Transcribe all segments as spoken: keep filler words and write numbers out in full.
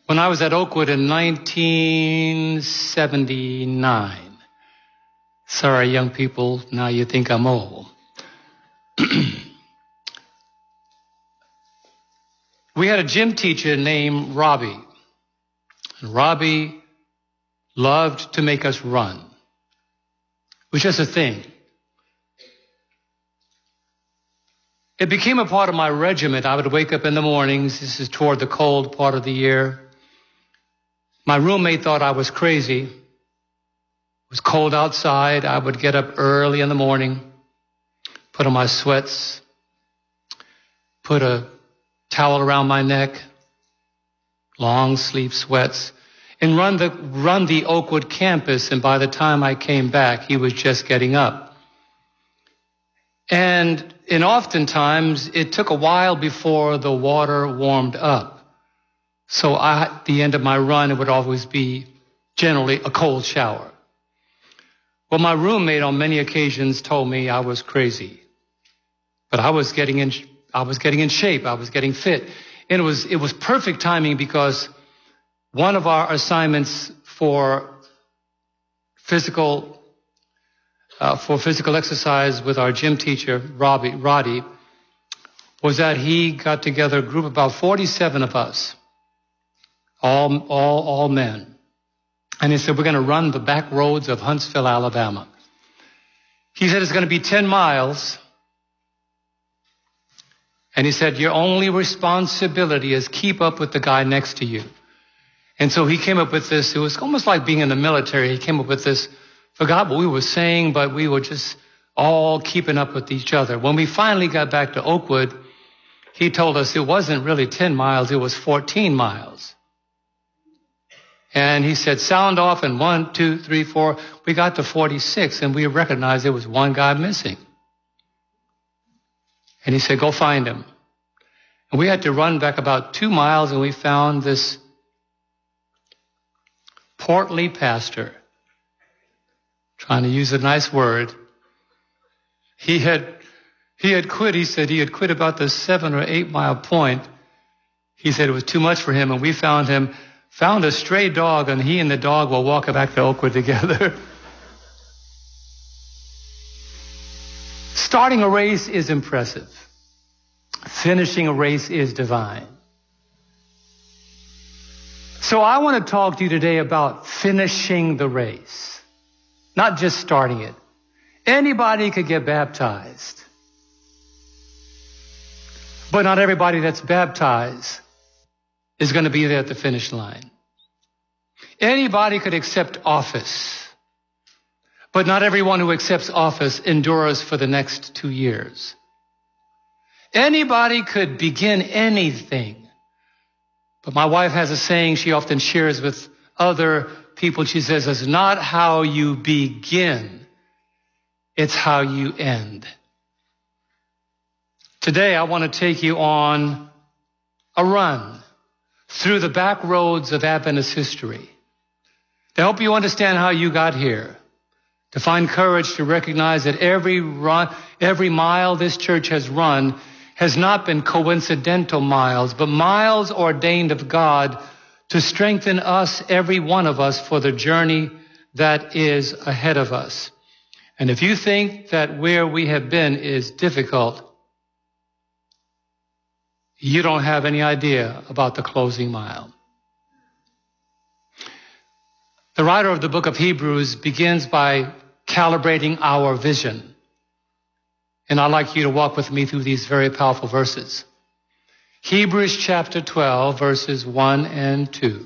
when I was at Oakwood in nineteen seventy-nine. Sorry, young people, now you think I'm old. We had a gym teacher named Robbie. And Robbie loved to make us run. It was just a thing. It became a part of my regiment. I would wake up in the mornings. This is toward the cold part of the year. My roommate thought I was crazy. It was cold outside. I would get up early in the morning, put on my sweats, put a towel around my neck, long sleeve sweats, and run the, run the Oakwood campus. And by the time I came back, he was just getting up. And and oftentimes, it took a while before the water warmed up. So I, at the end of my run, it would always be generally a cold shower. Well, my roommate on many occasions told me I was crazy. But I was getting in, I was getting in shape. I was getting fit. And it was, it was perfect timing because one of our assignments for physical Uh, for physical exercise with our gym teacher, Robbie, Roddy, was that he got together a group of about forty-seven of us, all, all, all men. And he said, we're going to run the back roads of Huntsville, Alabama. He said, it's going to be ten miles. And he said, your only responsibility is keep up with the guy next to you. And so he came up with this. It was almost like being in the military. He came up with this. Forgot what we were saying, but we were just all keeping up with each other. When we finally got back to Oakwood, he told us it wasn't really ten miles, it was fourteen miles. And he said, sound off, and one, two, three, four. We got to forty-six, and we recognized there was one guy missing. And he said, go find him. And we had to run back about two miles, and we found this portly pastor. Trying to use a nice word. He had, he had quit. He said he had quit about the seven or eight mile point. He said it was too much for him, and we found him, found a stray dog, and he and the dog were walking back to Oakwood together. Starting a race is impressive. Finishing a race is divine. So I want to talk to you today about finishing the race. Not just starting it. Anybody could get baptized. But not everybody that's baptized is going to be there at the finish line. Anybody could accept office. But not everyone who accepts office endures for the next two years. Anybody could begin anything. But my wife has a saying she often shares with other people. She says, it's not how you begin, it's how you end. Today, I want to take you on a run through the back roads of Adventist history to help you understand how you got here, to find courage to recognize that every run, every mile this church has run has not been coincidental miles, but miles ordained of God to strengthen us, every one of us, for the journey that is ahead of us. And if you think that where we have been is difficult, you don't have any idea about the closing mile. The writer of the book of Hebrews begins by calibrating our vision. And I'd like you to walk with me through these very powerful verses. Hebrews chapter twelve, verses one and two.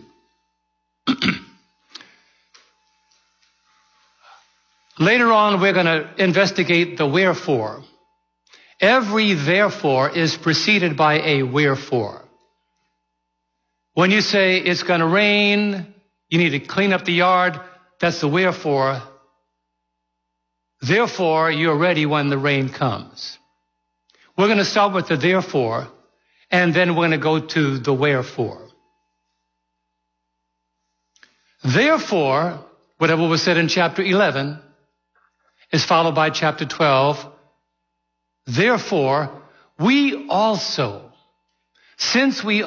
Later on, we're going to investigate the wherefore. Every therefore is preceded by a wherefore. When you say it's going to rain, you need to clean up the yard, that's the wherefore. Therefore, you're ready when the rain comes. We're going to start with the therefore, and then we're going to go to the wherefore. Therefore, whatever was said in chapter eleven is followed by chapter twelve. Therefore, we also, since we